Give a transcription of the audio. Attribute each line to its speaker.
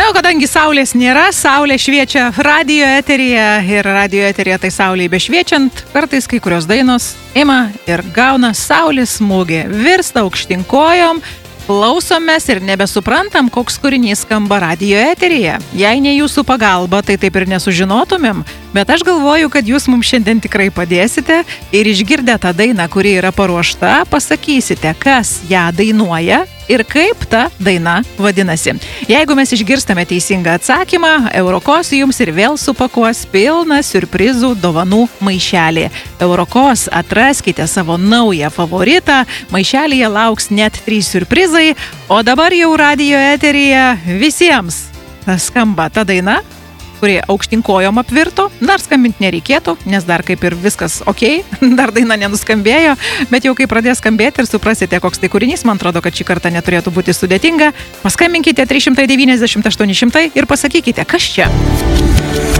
Speaker 1: Na, o kadangi saulės nėra, saulė šviečia radio eteryje ir radio eteryje tai saulėje bešviečiant, kartais kai kurios dainos ima ir gauna saulės smūgį, virsta aukštinkojom, klausomės ir nebesuprantam, koks kūrinys skamba radio eteryje. Jei ne jūsų pagalba, tai taip ir nesužinotumėm, bet aš galvoju, kad jūs mums šiandien tikrai padėsite ir išgirdę tą dainą, kuri yra paruošta, pasakysite, kas ją dainuoja ir kaip ta daina vadinasi. Jeigu mes išgirstame teisingą atsakymą, Eurokos jums ir vėl supakuos pilną siurprizų dovanų maišelį. Eurokos atraskite savo naują favoritą, maišelyje lauks net 3 siurprizai, o dabar jau radio eteryje visiems skamba ta daina, kuri aukštinkojom apvirto, dar skambinti nereikėtų, nes dar kaip ir viskas ok, dar daina nenuskambėjo, bet jau kai pradės skambėti ir suprasite, koks tai kūrinys, man atrodo, kad šį kartą neturėtų būti sudėtinga, paskambinkite 390 800 ir pasakykite, kas čia.